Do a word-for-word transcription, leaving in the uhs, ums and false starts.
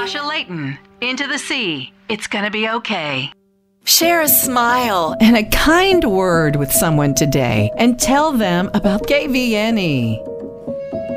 Sasha Layton, Into the Sea. It's gonna be okay. Share a smile and a kind word with someone today and tell them about K V N E.